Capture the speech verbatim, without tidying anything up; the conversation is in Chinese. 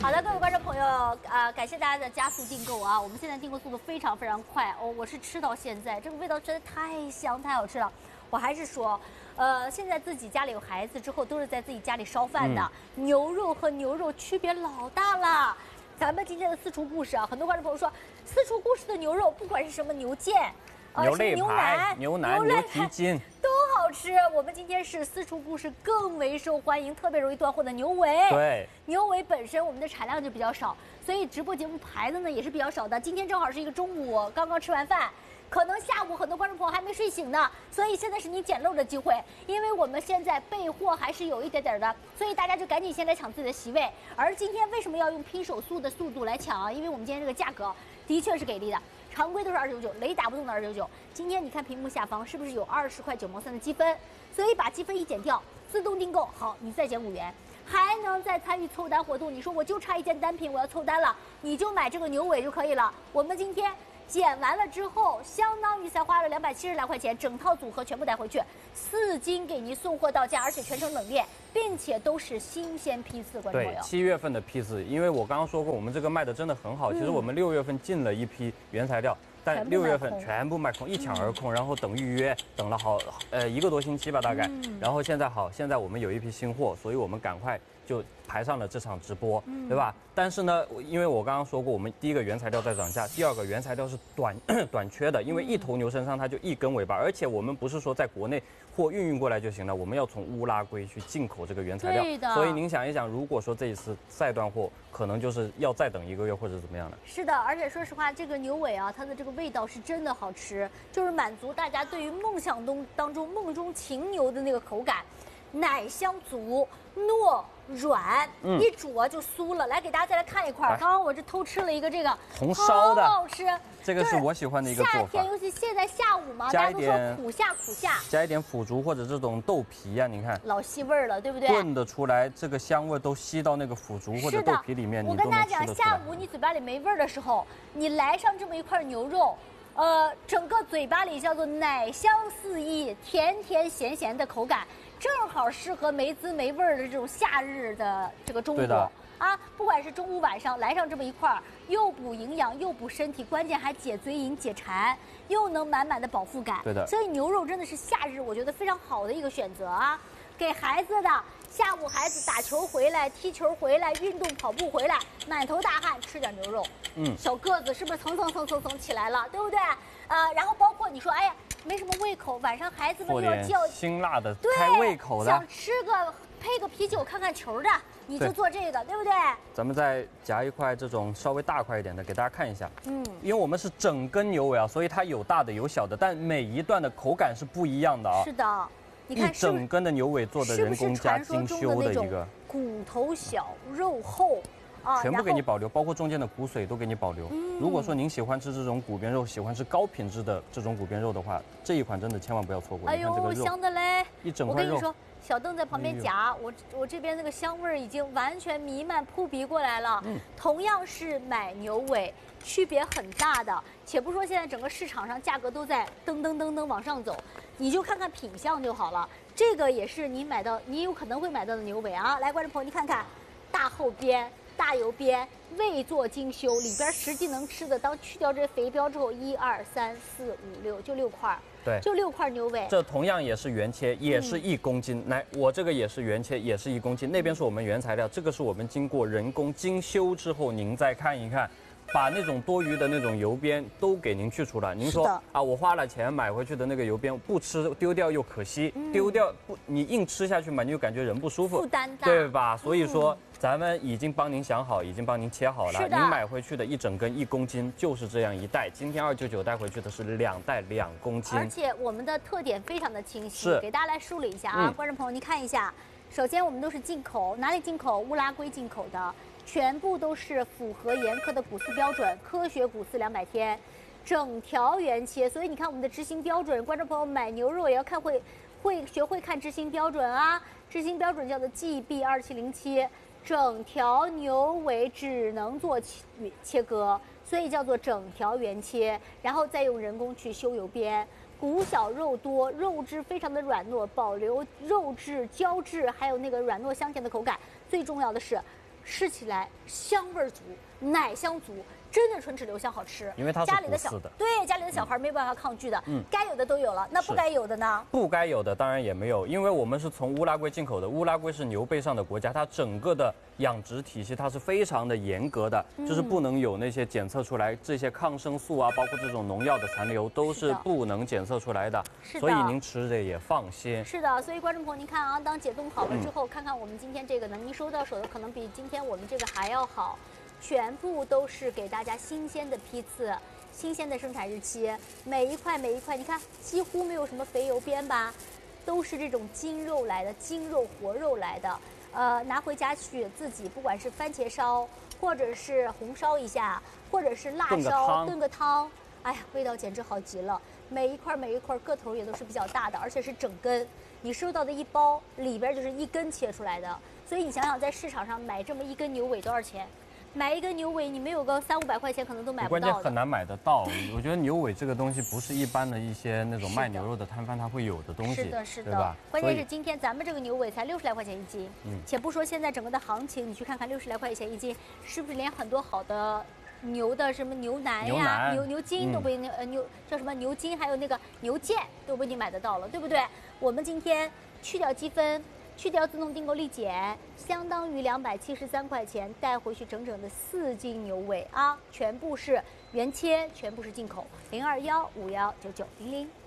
好的，各位观众朋友，啊、呃，感谢大家的加速订购啊！我们现在订购速度非常非常快哦，我是吃到现在，这个味道真的太香太好吃了。我还是说，呃，现在自己家里有孩子之后，都是在自己家里烧饭的，嗯、牛肉和牛肉区别老大了。咱们今天的私厨故事啊，很多观众朋友说，私厨故事的牛肉，不管是什么牛腱。 牛肋排、牛腩、牛蹄筋都好吃。我们今天是私厨故事更为受欢迎、特别容易断货的牛尾。 对， 牛尾本身我们的产量就比较少，所以直播节目排的呢也是比较少的。今天正好是一个中午，刚刚吃完饭，可能下午很多观众朋友还没睡醒呢，所以现在是你捡漏的机会，因为我们现在备货还是有一点点的，所以大家就赶紧先来抢自己的席位。而今天为什么要用拼手速的速度来抢啊？因为我们今天这个价格的确是给力的。 常规都是二九九，雷打不动的二九九。今天你看屏幕下方是不是有二十块九毛三的积分？所以把积分一减掉，自动订购，好，你再减五元，还能再参与凑单活动。你说我就差一件单品，我要凑单了，你就买这个牛尾就可以了。我们今天减完了之后，相当于才花了两百七十来块钱，整套组合全部带回去，四斤给您送货到家，而且全程冷链，并且都是新鲜批次，观众朋友。 对，七月份的批次，因为我刚刚说过，我们这个卖的真的很好。嗯、其实我们六月份进了一批原材料，但六月份全部卖空，一抢而空，嗯、然后等预约，等了好呃一个多星期吧，大概。嗯、然后现在好，现在我们有一批新货，所以我们赶快就排上了这场直播，嗯、对吧？但是呢，因为我刚刚说过，我们第一个原材料在涨价，第二个原材料是短短缺的，因为一头牛身上它就一根尾巴，而且我们不是说在国内货运运过来就行了，我们要从乌拉圭去进口这个原材料。 对的。 所以您想一想，如果说这一次再断货，可能就是要再等一个月或者怎么样的。 是的，而且说实话，这个牛尾啊，它的这个味道是真的好吃，就是满足大家对于梦想中当中梦中情牛的那个口感。 奶香足、糯软，嗯、一煮啊就酥了。来，给大家再来看一块。刚刚我这偷吃了一个这个红烧的， 好好吃。 这个是我喜欢的一个做法。 夏天，尤其现在下午嘛，大家都说苦夏苦夏， 加一点腐竹或者这种豆皮呀、啊，你看老吸味儿了，对不对？ 炖得出来，这个香味都吸到那个腐竹或者豆皮里面。 我跟大家讲，下午你嘴巴里没味儿的时候，你来上这么一块牛肉。 呃，整个嘴巴里叫做奶香四溢，甜甜咸咸的口感，正好适合没滋没味儿的这种夏日的这个中午啊。不管是中午晚上来上这么一块儿，又补营养又补身体，关键还解嘴瘾解馋，又能满满的饱腹感。 对的， 所以牛肉真的是夏日我觉得非常好的一个选择啊。给孩子的下午孩子打球回来、踢球回来、运动跑步回来，满头大汗，吃点牛肉。 嗯，小个子是不是蹭蹭蹭蹭蹭起来了，对不对？呃，然后包括你说，哎呀，没什么胃口，晚上孩子们又要叫辛辣的，开胃口的， 想吃个配个啤酒看看球的，你就做这个， 对, 对不对？ 咱们再夹一块这种稍微大块一点的，给大家看一下。嗯，因为我们是整根牛尾啊，所以它有大的有小的，但每一段的口感是不一样的啊。 是的。 你看， 一整根的牛尾做的人工加精修的一个， 骨头小肉厚啊， 全部给你保留，包括中间的骨髓都给你保留。嗯、如果说您喜欢吃这种骨边肉，喜欢吃高品质的这种骨边肉的话，这一款真的千万不要错过。 哎呦，香的嘞！ 一整块肉。 我跟你说，小邓在旁边夹，我我这边那个香味儿已经完全弥漫扑鼻过来了。嗯，同样是买牛尾，区别很大的。且不说现在整个市场上价格都在噔噔噔噔往上走。 你就看看品相就好了，这个也是你买到，你有可能会买到的牛尾啊。来，观众朋友，你看看，大厚边、大油边，未做精修，里边实际能吃的。当去掉这肥膘之后，一二三四五六，就六块， 对， 就六块牛尾。 这同样也是原切，也是一公斤。嗯、来，我这个也是原切，也是一公斤。那边是我们原材料，这个是我们经过人工精修之后，您再看一看。 把那种多余的那种油边都给您去除了。您说啊，我花了钱买回去的那个油边不吃丢掉又可惜，嗯、丢掉不你硬吃下去嘛，你就感觉人不舒服， 负担大， 对吧？所以说、嗯、咱们已经帮您想好，已经帮您切好了。您买回去的一整根一公斤就是这样一袋。今天二九九带回去的是两袋两公斤， 而且我们的特点非常的清晰，是给大家来梳理一下啊，嗯、观众朋友您看一下。首先我们都是进口，哪里进口？乌拉圭进口的。 全部都是符合严苛的谷饲标准，科学谷饲两百天，整条原切。所以你看我们的执行标准，观众朋友买牛肉也要看会会学会看执行标准啊。执行标准叫做 G B 二七零七，整条牛尾只能做切切割，所以叫做整条原切，然后再用人工去修油边。骨小肉多，肉质非常的软糯，保留肉质、胶质，还有那个软糯香甜的口感。最重要的是， 吃起来香味足，奶香足。真的纯指留香好吃， 因为它是家里的小不是的对家里的小孩没办法抗拒的， 嗯， 该有的都有了，那不该有的呢？ 不该有的当然也没有，因为我们是从乌拉圭进口的，乌拉圭是牛背上的国家，它整个的养殖体系它是非常的严格的，嗯、就是不能有那些检测出来这些抗生素啊，包括这种农药的残留都是不能检测出来的， 是的， 所以您吃着也放心。 是的，所以观众朋友您看啊，当解冻好了之后，嗯、看看我们今天这个呢，您收到手的可能比今天我们这个还要好。全部都是给大家新鲜的批次，新鲜的生产日期，每一块每一块，你看几乎没有什么肥油边吧，都是这种精肉来的，精肉活肉来的。呃，拿回家去自己，不管是番茄烧，或者是红烧一下，或者是辣烧炖个汤，哎呀，味道简直好极了。每一块每一块个头也都是比较大的，而且是整根。你收到的一包里边就是一根切出来的，所以你想想，在市场上买这么一根牛尾多少钱？买一根牛尾，你没有个三五百块钱，可能都买不到的。 关键很难买得到。我觉得牛尾这个东西不是一般的一些那种卖牛肉的摊贩它会有的东西， 是的，是的， 对吧？ 关键是今天咱们这个牛尾才六十来块钱一斤，嗯，且不说现在整个的行情，你去看看六十来块钱一斤，是不是连很多好的牛的什么牛腩呀、牛牛筋都不一定，呃牛叫什么牛筋，还有那个牛腱都不一定买得到了，对不对？我们今天去掉积分。去掉自动订购立减，相当于两百七十三块钱，带回去整整的四斤牛尾啊，全部是原切，全部是进口，零二幺五幺九九零零。